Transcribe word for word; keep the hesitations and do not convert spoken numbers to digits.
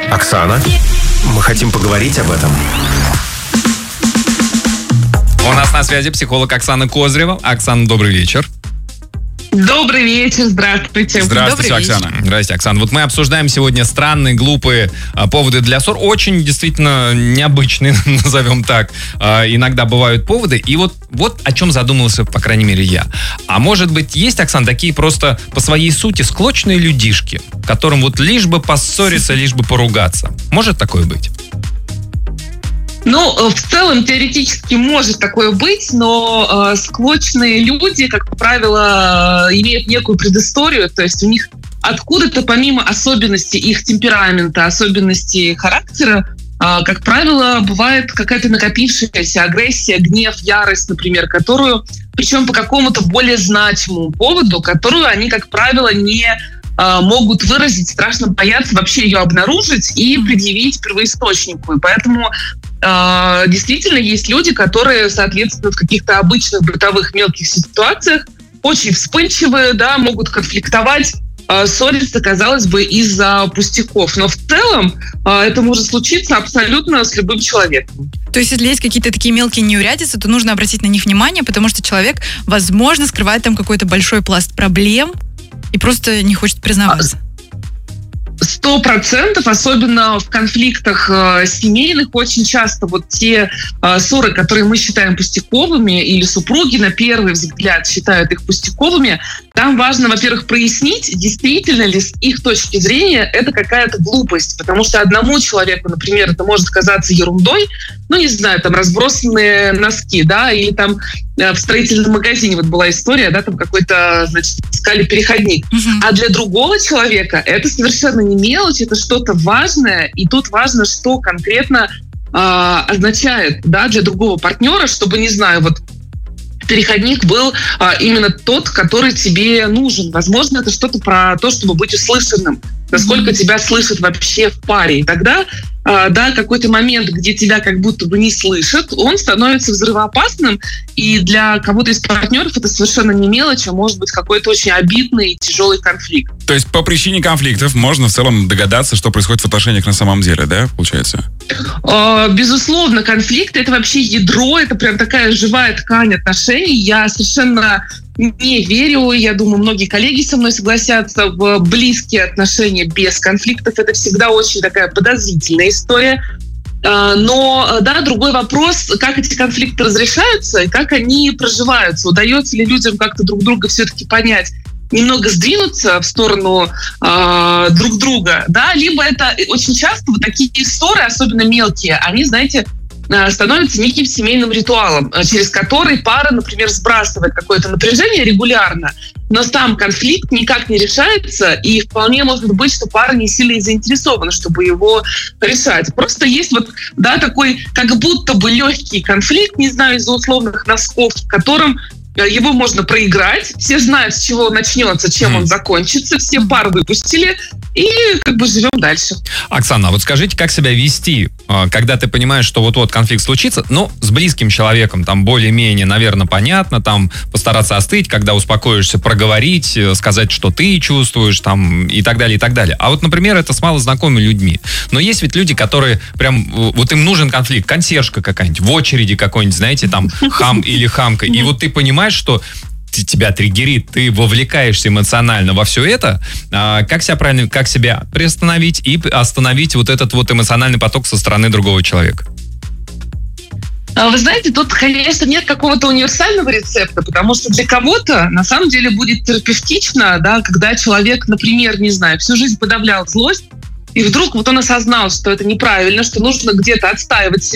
Оксана, мы хотим поговорить об этом. У нас на связи психолог Оксана Козырева. Оксана, добрый вечер. Добрый вечер, здравствуйте. Здравствуйте, Добрый Оксана. вечер. Здравствуйте, Оксана. Вот мы обсуждаем сегодня странные, глупые а, поводы для ссор. Очень, действительно, необычные, назовем так. А, иногда бывают поводы. И вот, вот о чем задумался, по крайней мере, я. А может быть, есть, Оксана, такие просто по своей сути склочные людишки, которым вот лишь бы поссориться, лишь бы поругаться. Может такое быть? Ну, в целом, теоретически может такое быть, но э, склочные люди, как правило, имеют некую предысторию, то есть у них откуда-то, помимо особенностей их темперамента, особенностей характера, э, как правило, бывает какая-то накопившаяся агрессия, гнев, ярость, например, которую, причем по какому-то более значимому поводу, которую они, как правило, не э, могут выразить, страшно боятся вообще ее обнаружить и предъявить первоисточнику. И поэтому действительно есть люди, которые, соответственно, в каких-то обычных бытовых мелких ситуациях очень вспыльчивые, да, могут конфликтовать, ссориться, казалось бы, из-за пустяков. Но в целом это может случиться абсолютно с любым человеком. То есть, если есть какие-то такие мелкие неурядицы, то нужно обратить на них внимание, потому что человек, возможно, скрывает там какой-то большой пласт проблем и просто не хочет признаваться. Сто процентов, особенно в конфликтах э, семейных, очень часто вот те э, ссоры, которые мы считаем пустяковыми, или супруги на первый взгляд считают их пустяковыми, там важно, во-первых, прояснить, действительно ли с их точки зрения это какая-то глупость, потому что одному человеку, например, это может казаться ерундой, ну, не знаю, там разбросанные носки, да, или там э, в строительном магазине вот была история, да, там какой-то, значит, искали переходник, Угу. а для другого человека это совершенно не мелочь, это что-то важное, и тут важно, что конкретно э, означает, да, для другого партнера, чтобы, не знаю, вот переходник был а, именно тот, который тебе нужен. Возможно, это что-то про то, чтобы быть услышанным, насколько mm-hmm. тебя слышат вообще в паре. И тогда, а, да, какой-то момент, где тебя как будто бы не слышат, он становится взрывоопасным, и для кого-то из партнеров это совершенно не мелочь, а может быть какой-то очень обидный и тяжелый конфликт. То есть по причине конфликтов можно в целом догадаться, что происходит в отношениях на самом деле, да, получается? Безусловно, конфликты — это вообще ядро, это прям такая живая ткань отношений. Я совершенно не верю, я думаю, многие коллеги со мной согласятся, в близкие отношения без конфликтов. Это всегда очень такая подозрительная история. Но, да, другой вопрос, как эти конфликты разрешаются и как они проживаются. Удается ли людям как-то друг друга все-таки понять, немного сдвинуться в сторону э, друг друга, да, либо это очень часто вот такие ссоры, особенно мелкие, они, знаете, э, становятся неким семейным ритуалом, через который пара, например, сбрасывает какое-то напряжение регулярно, но сам конфликт никак не решается, и вполне может быть, что пара не сильно заинтересована, чтобы его решать. Просто есть вот, да, такой как будто бы легкий конфликт, не знаю, из-за условных носков, в котором его можно проиграть, все знают, с чего он начнется, чем mm. он закончится, все пар выпустили, и как бы живем дальше. Оксана, вот скажите, как себя вести, когда ты понимаешь, что вот-вот конфликт случится, но с близким человеком, там более-менее, наверное, понятно, там постараться остыть, когда успокоишься, проговорить, сказать, что ты чувствуешь, там, и так далее, и так далее. А вот, например, это с малознакомыми людьми. Но есть ведь люди, которые прям, вот им нужен конфликт, консьержка какая-нибудь, в очереди какой-нибудь, знаете, там, хам или хамка, и вот ты понимаешь, что тебя триггерит, ты вовлекаешься эмоционально во все это, а, как себя правильно, как себя приостановить и остановить вот этот вот эмоциональный поток со стороны другого человека? Вы знаете, тут, конечно, нет какого-то универсального рецепта, потому что для кого-то на самом деле будет терапевтично, да, когда человек, например, не знаю, всю жизнь подавлял злость, и вдруг вот он осознал, что это неправильно, что нужно где-то отстаивать себя,